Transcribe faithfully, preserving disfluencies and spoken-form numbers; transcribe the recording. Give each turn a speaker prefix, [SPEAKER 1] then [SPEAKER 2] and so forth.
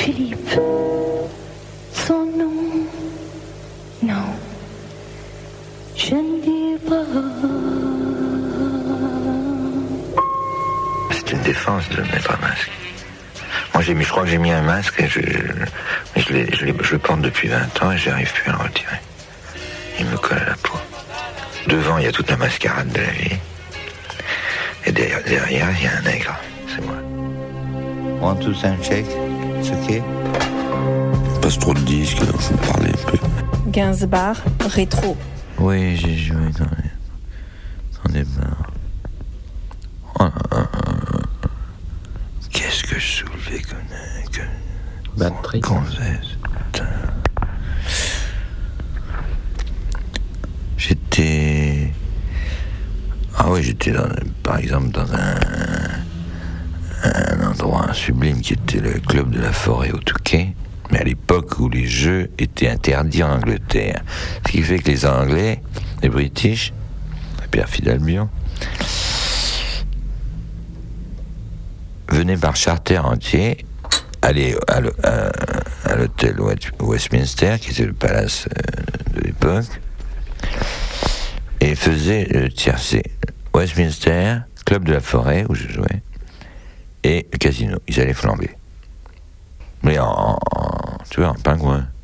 [SPEAKER 1] Philippe. Son nom, non, je ne dis pas.
[SPEAKER 2] C'est une défense de mettre un masque. Moi, j'ai mis, je crois que j'ai mis un masque et je, je, mais je, l'ai, je, l'ai, je le porte depuis vingt ans et j'arrive plus à le retirer. Il me colle à la peau. Devant, il y a toute la mascarade de la vie. Et derrière, derrière il y a un nègre. C'est moi.
[SPEAKER 3] One, two, sound check. It's okay.
[SPEAKER 4] Il passe trop de disques, alors je vous parlais un peu.
[SPEAKER 5] Gainsbourg, rétro.
[SPEAKER 3] Oui, j'ai joué dans les, dans les bars. Oh, oh, oh, oh. Qu'est-ce que je soulevais comme... que...
[SPEAKER 6] Batterie.
[SPEAKER 3] Gonzesse. Putain. J'étais... Ah oui, j'étais dans, par exemple dans un, un endroit sublime qui était le club de la Forêt au Touquet, mais à l'époque où les jeux étaient interdits en Angleterre. Ce qui fait que les Anglais, les British, la perfide Albion, venaient par charter entier aller à, à, à l'hôtel Westminster, qui était le palace de l'époque, et faisaient le tiercé. Westminster, club de la Forêt où je jouais, et le casino. Ils allaient flamber. Mais en, en tu vois, en pingouin.